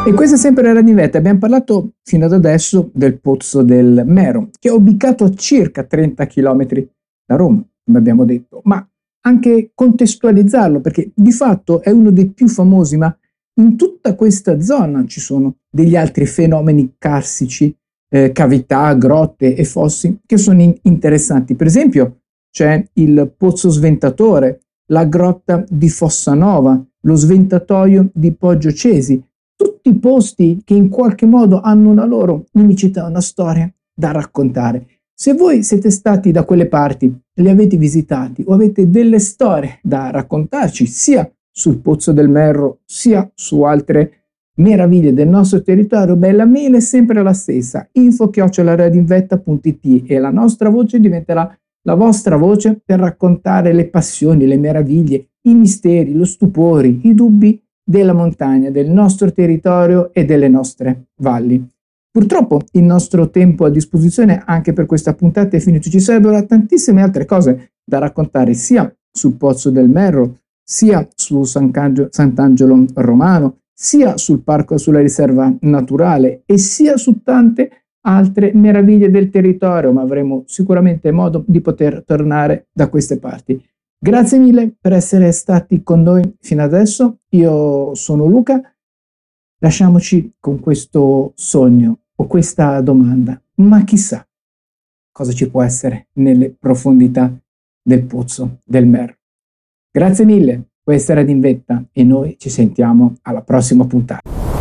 E questa è sempre Radio Invetta. Abbiamo parlato fino ad adesso del Pozzo del Mero, che è ubicato a circa 30 km da Roma, come abbiamo detto, ma anche contestualizzarlo, perché di fatto è uno dei più famosi, ma in tutta questa zona ci sono degli altri fenomeni carsici, cavità, grotte e fossi che sono interessanti. Per esempio c'è il Pozzo Sventatore, la grotta di Fossanova, lo Sventatoio di Poggio Cesi, tutti posti che in qualche modo hanno una loro unicità, una storia da raccontare. Se voi siete stati da quelle parti, li avete visitati o avete delle storie da raccontarci, sia sul Pozzo del Merro, sia su altre meraviglie del nostro territorio, la mail è sempre la stessa, info@radioinvetta.it, e la nostra voce diventerà la vostra voce per raccontare le passioni, le meraviglie, i misteri, lo stupore, i dubbi della montagna, del nostro territorio e delle nostre valli. Purtroppo il nostro tempo a disposizione anche per questa puntata è finito. Ci sarebbero tantissime altre cose da raccontare, sia sul Pozzo del Merro, sia su Sant'Angelo Romano, sia sul parco, sulla riserva naturale e sia su tante altre meraviglie del territorio, ma avremo sicuramente modo di poter tornare da queste parti. Grazie mille per essere stati con noi fino adesso. Io sono Luca. Lasciamoci con questo sogno o questa domanda: ma chissà cosa ci può essere nelle profondità del Pozzo del Merro. Grazie mille, questa era Invetta e noi ci sentiamo alla prossima puntata.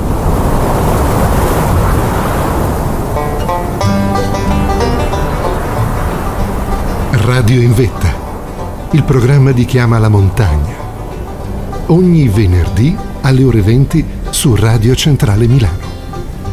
Radio Invetta, il programma di chi ama la montagna. Ogni venerdì alle ore 20 su Radio Centrale Milano.